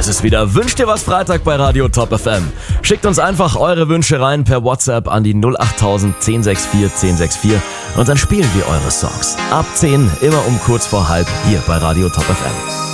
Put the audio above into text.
Das ist wieder Wünscht dir was Freitag bei Radio Top FM. Schickt uns einfach eure Wünsche rein per WhatsApp an die 08000 1064 1064 und dann spielen wir eure Songs. Ab 10, immer um kurz vor halb hier bei Radio Top FM.